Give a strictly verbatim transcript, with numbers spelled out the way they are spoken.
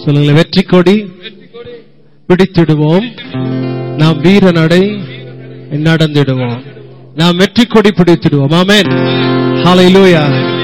சொல்லுங்களேன், வெற்றி கொடி பிடித்திடுவோம், நாம் வீர நடை நடந்திடுவோம், நாம் வெற்றி கொடி பிடித்திடுவோம். ஆமென். ஹல்லேலூயா.